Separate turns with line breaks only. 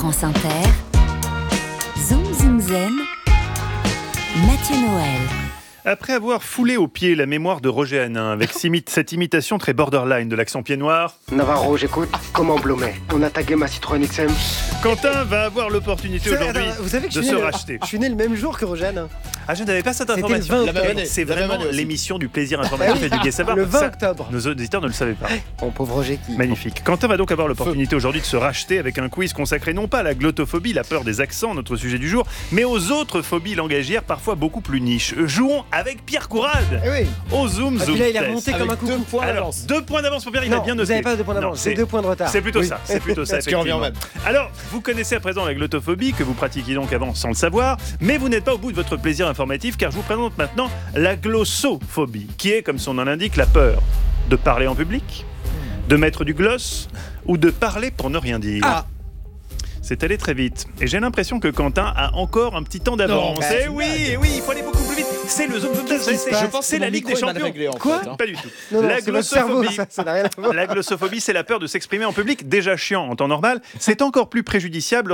France Inter, Zoom Zoom Zen, Mathieu Noël.
Après avoir foulé aux pieds la mémoire de Roger Hanin avec cette imitation très borderline de l'accent pied noir,
Navarro, j'écoute. Comment Blomet? On a tagué ma Citroën XM.
Quentin va avoir l'opportunité aujourd'hui de se racheter.
Je suis né le même jour que Roger Hanin.
Ah, je n'avais pas cette
C'était
information.
le 20
La même année.
C'est
La même
vraiment
année aussi.
l'émission du plaisir informatif et du gai savoir.
Le 20
Ça,
octobre.
nos auditeurs ne le savaient pas.
Mon pauvre Roger qui...
Magnifique. Quentin va donc avoir l'opportunité aujourd'hui de se racheter avec un quiz consacré non pas à la glottophobie, la peur des accents, notre sujet du jour, mais aux autres phobies langagières parfois beaucoup plus niches. Jouons avec Pierre Courade
Eh oui.
au Zoom
Et
Zoom
puis là, il est
Test.
remonté comme un coucou.
2 points
Alors,
d'avance.
2 points d'avance pour Pierre, il a
Non,
bien
vous
noté.
n'avez pas 2 points
Non,
d'avance, c'est 2 points de retard.
C'est plutôt
Oui.
ça, c'est plutôt ça.
Ce qui revient au
effectivement.
même.
Alors, vous connaissez à présent la glottophobie que vous pratiquiez donc avant sans le savoir, mais vous n'êtes pas au bout de votre plaisir informatif car je vous présente maintenant la glossophobie, qui est, comme son nom l'indique, la peur de parler en public, de mettre du gloss ou de parler pour ne rien dire.
Ah.
C'est allé très vite. Et j'ai l'impression que Quentin a encore un petit temps d'avance.
Non,
Eh oui, il faut aller beaucoup plus vite. C'est le Zoom Zoom Test,
Je pense
c'est
que
la
mon
Ligue des
micro est mal
Champions.
réglé, en
Quoi
fait, hein.
Pas du tout.
Non,
La
c'est votre cerveau,
glossophobie.
ça n'a rien à voir.
La glossophobie, c'est la peur de s'exprimer en public, déjà chiant en temps normal. C'est encore plus préjudiciable